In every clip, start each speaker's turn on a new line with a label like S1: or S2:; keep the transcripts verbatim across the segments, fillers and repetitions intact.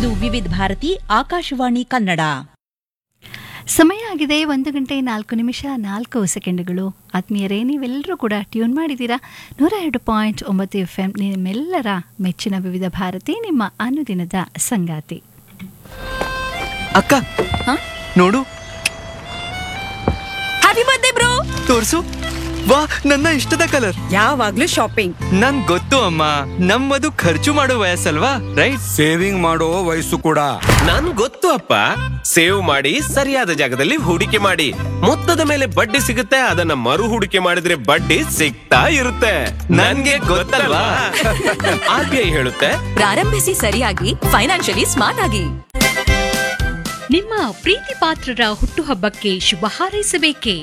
S1: ಇದು ವಿವಿಧ ಭಾರತಿ ಆಕಾಶವಾಣಿ ಕನ್ನಡ.
S2: ಸಮಯ ಆಗಿದೆ ಒಂದು ಗಂಟೆ ನಾಲ್ಕು ನಿಮಿಷ ನಾಲ್ಕು ಸೆಕೆಂಡುಗಳು. ಆತ್ಮೀಯರೇ, ನೀವೆಲ್ಲರೂ ಕೂಡ ಟ್ಯೂನ್ ಮಾಡಿದ್ದೀರಾ ನೂರ ಎರಡು ಪಾಯಿಂಟ್ ಒಂಬತ್ತು ಎಫ್ ಎಂ, ನಿಮ್ಮೆಲ್ಲರ ಮೆಚ್ಚಿನ ವಿವಿಧ ಭಾರತಿ, ನಿಮ್ಮ ಅನುದಿನದ ಸಂಗಾತಿ.
S3: ಅಕ್ಕ ನೋಡು,
S4: ಹ್ಯಾಪಿ ಬರ್ತ್ಡೇ ಬ್ರೋ.
S3: ತೋರ್ಸು. ವಾ, ನನ್ನ ಇಷ್ಟದ ಕಲರ್.
S4: ಯಾವಾಗ್ಲೂ ಶಾಪಿಂಗ್.
S3: ನನ್ ಗೊತ್ತು ಅಮ್ಮ, ನಮ್ಮದು ಖರ್ಚು ಮಾಡೋ ವಯಸ್ಸಲ್ವಾ, ರೈಟ್?
S5: ಸೇವಿಂಗ್ ಮಾಡೋ ವಯಸ್ಸು ಕೂಡ.
S6: ನನ್ ಗೊತ್ತು ಅಪ್ಪ. ಸೇವ್ ಮಾಡಿ ಸರಿಯಾದ ಜಾಗದಲ್ಲಿ ಹೂಡಿಕೆ ಮಾಡಿ, ಮೊತ್ತದ ಮೇಲೆ ಬಡ್ಡಿ ಸಿಗುತ್ತೆ. ಅದನ್ನ ಮರು ಹೂಡಿಕೆ ಮಾಡಿದ್ರೆ ಬಡ್ಡಿ ಸಿಗ್ತಾ ಇರುತ್ತೆ. ನನ್ಗೆ ಗೊತ್ತಲ್ವಾ? ಆರ್ ಬಿ ಐ ಹೇಳುತ್ತೆ,
S4: ಪ್ರಾರಂಭಿಸಿ ಸರಿಯಾಗಿ, ಫೈನಾನ್ಷಿಯಲಿ ಸ್ಮಾರ್ಟ್ ಆಗಿ.
S7: ನಿಮ್ಮ ಪ್ರೀತಿ ಪಾತ್ರರ ಹುಟ್ಟುಹಬ್ಬಕ್ಕೆ ಶುಭ ಹಾರೈಸಬೇಕೇ?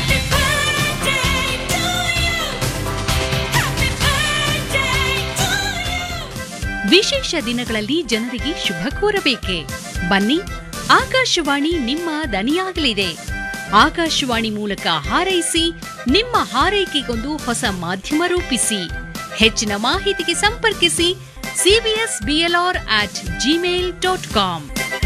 S7: ವಿಶೇಷ ದಿನಗಳಲ್ಲಿ ಜನರಿಗೆ ಶುಭ ಕೋರಬೇಕೆ? ಬನ್ನಿ, ಆಕಾಶವಾಣಿ ನಿಮ್ಮ ದನಿಯಾಗಲಿದೆ. ಆಕಾಶವಾಣಿ ಮೂಲಕ ಹಾರೈಸಿ, ನಿಮ್ಮ ಹಾರೈಕೆಗೊಂದು ಹೊಸ ಮಾಧ್ಯಮ ರೂಪಿಸಿ. ಹೆಚ್ಚಿನ ಮಾಹಿತಿಗೆ ಸಂಪರ್ಕಿಸಿ CBS BLR at Gmail dot com.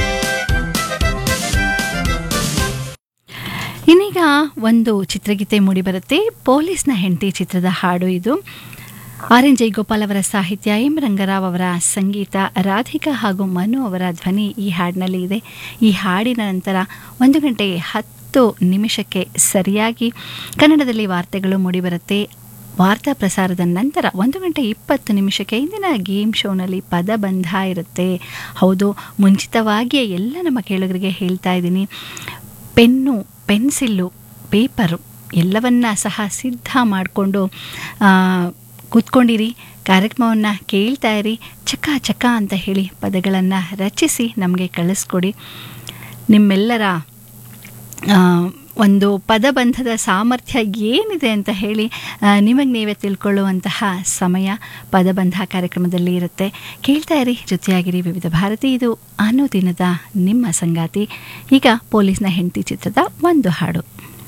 S2: ಇನ್ನೀಗ ಒಂದು ಚಿತ್ರಗೀತೆ ಮೂಡಿಬರುತ್ತೆ. ಪೊಲೀಸ್ನ ಹೆಂಡತಿ ಚಿತ್ರದ ಹಾಡು ಇದು. ಆರ್ ಎನ್ ಜೈಗೋಪಾಲ್ ಅವರ ಸಾಹಿತ್ಯ, ಎಂ ರಂಗರಾವ್ ಅವರ ಸಂಗೀತ, ರಾಧಿಕಾ ಹಾಗೂ ಮನು ಅವರ ಧ್ವನಿ ಈ ಹಾಡಿನಲ್ಲಿ ಇದೆ. ಈ ಹಾಡಿನ ನಂತರ ಒಂದು ಗಂಟೆ ಹತ್ತು ನಿಮಿಷಕ್ಕೆ ಸರಿಯಾಗಿ ಕನ್ನಡದಲ್ಲಿ ವಾರ್ತೆಗಳು ಮೂಡಿಬರುತ್ತೆ. ವಾರ್ತಾ ಪ್ರಸಾರದ ನಂತರ ಒಂದು ಗಂಟೆ ಇಪ್ಪತ್ತು ನಿಮಿಷಕ್ಕೆ ಇಂದಿನ ಗೇಮ್ ಶೋನಲ್ಲಿ ಪದಬಂಧ ಇರುತ್ತೆ. ಹೌದು, ಮುಂಚಿತವಾಗಿಯೇ ಎಲ್ಲ ನಮ್ಮ ಕೇಳುಗರಿಗೆ ಹೇಳ್ತಾ ಇದ್ದೀನಿ, ಪೆನ್ನು, ಪೆನ್ಸಿಲ್ಲು, ಪೇಪರು ಎಲ್ಲವನ್ನ ಸಹ ಸಿದ್ಧ ಮಾಡಿಕೊಂಡು ಕೂತ್ಕೊಂಡಿರಿ. ಕಾರ್ಯಕ್ರಮವನ್ನು ಕೇಳ್ತಾ ಇರಿ. ಚಕ ಚಕ ಅಂತ ಹೇಳಿ ಪದಗಳನ್ನು ರಚಿಸಿ ನಮಗೆ ಕಳಿಸ್ಕೊಡಿ. ನಿಮ್ಮೆಲ್ಲರ ಒಂದು ಪದಬಂಧದ ಸಾಮರ್ಥ್ಯ ಏನಿದೆ ಅಂತ ಹೇಳಿ ನಿಮಗೆ ನೀವೇ ತಿಳ್ಕೊಳ್ಳುವಂತಹ ಸಮಯ ಪದಬಂಧ ಕಾರ್ಯಕ್ರಮದಲ್ಲಿ ಇರುತ್ತೆ. ಕೇಳ್ತಾ ಇರಿ, ಜೊತೆಯಾಗಿರಿ. ವಿವಿಧ ಭಾರತಿ, ಇದು ಅನುದಿನದ ನಿಮ್ಮ ಸಂಗಾತಿ. ಈಗ ಪೊಲೀಸ್ನ ಹೆಂಡತಿ ಚಿತ್ರದ ಒಂದು ಹಾಡು.